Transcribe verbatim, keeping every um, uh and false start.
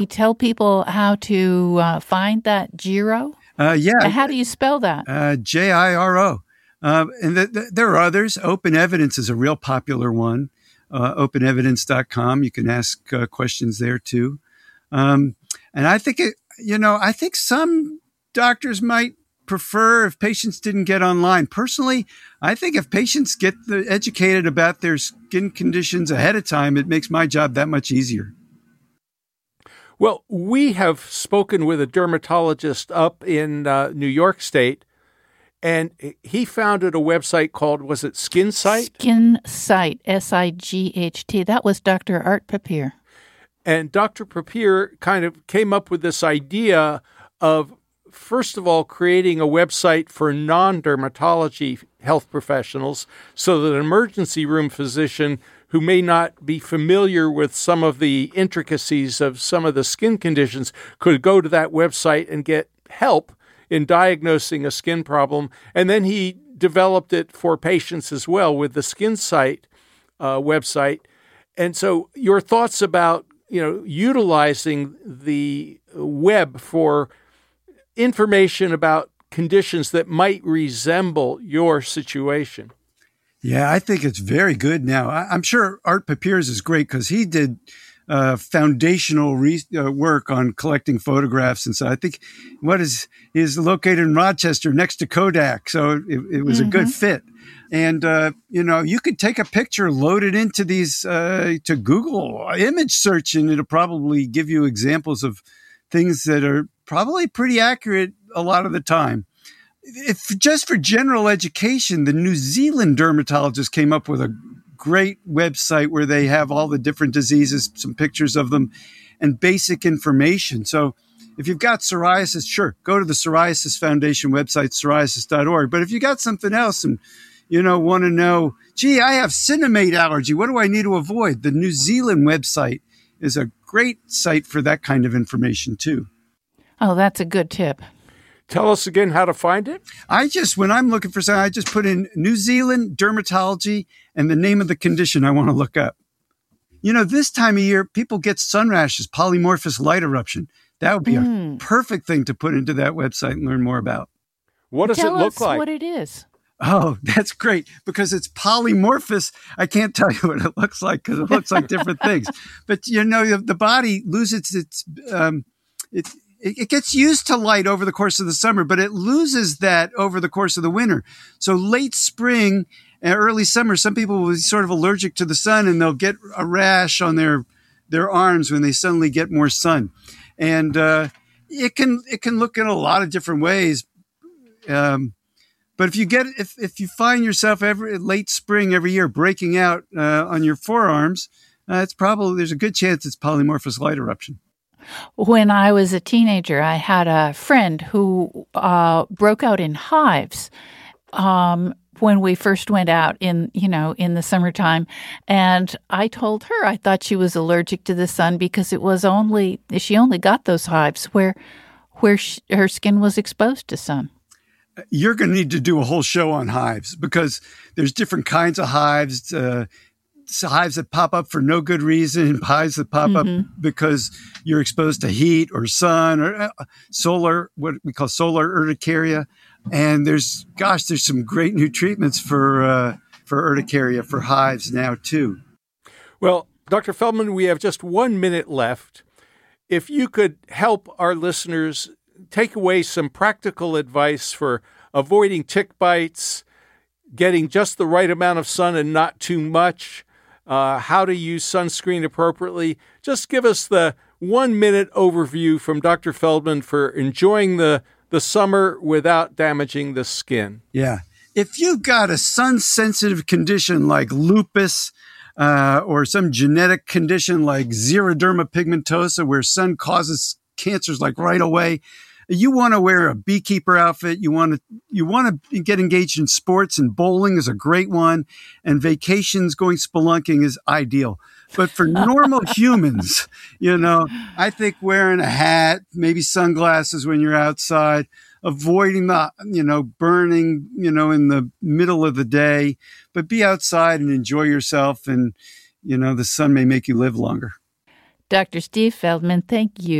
You tell people how to uh, find that Jiro? Uh, yeah. How do you spell that? Uh, J I R O. Uh, and the, the, there are others. Open Evidence is a real popular one. Uh, open evidence dot com. You can ask uh, questions there too. Um, and I think, it, you know, I think some doctors might prefer if patients didn't get online. Personally, I think if patients get the, educated about their skin conditions ahead of time, it makes my job that much easier. Well, we have spoken with a dermatologist up in uh, New York State, and he founded a website called, was it Skin Sight? Skin Sight, S I G H T. That was Doctor Art Papier. And Doctor Papier kind of came up with this idea of, first of all, creating a website for non-dermatology health professionals so that an emergency room physician who may not be familiar with some of the intricacies of some of the skin conditions could go to that website and get help in diagnosing a skin problem. And then he developed it for patients as well with the Skin Sight uh, website. And so your thoughts about, you know, utilizing the web for information about conditions that might resemble your situation. Yeah, I think it's very good now. I, I'm sure Art Papiers is great because he did uh, foundational re- uh, work on collecting photographs. And so I think what is is located in Rochester next to Kodak. So it, it was mm-hmm. a good fit. And, uh, you know, you could take a picture, load it into these uh, to Google image search, and it'll probably give you examples of things that are probably pretty accurate a lot of the time. If just for general education, the New Zealand dermatologist came up with a great website where they have all the different diseases, some pictures of them, and basic information. So if you've got psoriasis, sure, go to the Psoriasis Foundation website, psoriasis dot org. But if you got something else and, you know, want to know, gee, I have cinnamate allergy, what do I need to avoid? The New Zealand website is a great site for that kind of information too. Oh, that's a good tip. Tell us again how to find it. I just, when I'm looking for something, I just put in New Zealand dermatology and the name of the condition I want to look up. You know, this time of year, people get sun rashes, polymorphous light eruption. That would be mm. a perfect thing to put into that website and learn more about. What does Tell it look us like? What it is. Oh, that's great. Because it's polymorphous. I can't tell you what it looks like because it looks like different things. But, you know, the body loses its, um, its, it gets used to light over the course of the summer, but it loses that over the course of the winter. So late spring and early summer, some people will be sort of allergic to the sun and they'll get a rash on their, their arms when they suddenly get more sun. And, uh, it can, it can look in a lot of different ways. Um, but if you get, if, if you find yourself every late spring every year breaking out, uh, on your forearms, uh, it's probably, there's a good chance it's polymorphous light eruption. When I was a teenager, I had a friend who uh, broke out in hives um, when we first went out in, you know, in the summertime. And I told her I thought she was allergic to the sun because it was only, she only got those hives where, where she, her skin was exposed to sun. You're going to need to do a whole show on hives because there's different kinds of hives. Uh, hives that pop up for no good reason, hives that pop mm-hmm. up because you're exposed to heat or sun or uh, solar, what we call solar urticaria. And there's, gosh, there's some great new treatments for, uh, for urticaria, for hives now too. Well, Doctor Feldman, we have just one minute left. If you could help our listeners take away some practical advice for avoiding tick bites, getting just the right amount of sun and not too much, Uh, how to use sunscreen appropriately. Just give us the one-minute overview from Doctor Feldman for enjoying the, the summer without damaging the skin. Yeah. If you've got a sun-sensitive condition like lupus uh, or some genetic condition like xeroderma pigmentosa where sun causes cancers like right away, you want to wear a beekeeper outfit. You want to, you want to get engaged in sports, and bowling is a great one. And vacations, going spelunking is ideal. But for normal humans, you know, I think wearing a hat, maybe sunglasses when you're outside, avoiding the, you know, burning, you know, in the middle of the day, but be outside and enjoy yourself. And, you know, the sun may make you live longer. Doctor Steve Feldman, thank you.